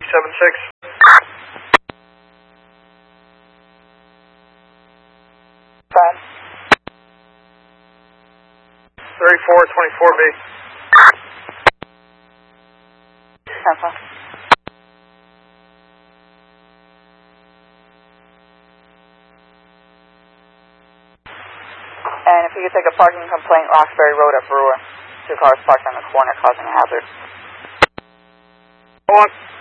376. 3424B. Alpha. And if you could take a parking complaint, Roxbury Road at Brewer. 2 cars parked on the corner causing a hazard. Go on.